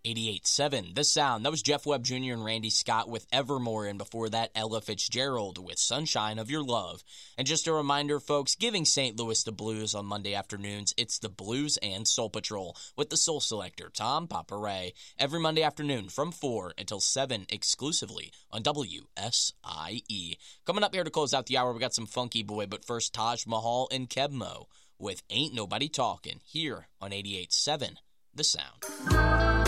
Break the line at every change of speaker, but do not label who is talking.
88.7, The Sound. That was Jeff Webb Jr. and Randy Scott with Evermore, and before that, Ella Fitzgerald with Sunshine of Your Love. And just a reminder, folks, giving St. Louis the blues on Monday afternoons, it's the Blues and Soul Patrol with the Soul Selector, Tom Paparay, every Monday afternoon from 4 until 7 exclusively on WSIE. Coming up here to close out the hour, we got some Funky Boy, but first, Taj Mahal and Kebmo with Ain't Nobody Talkin' here on 88.7, The Sound.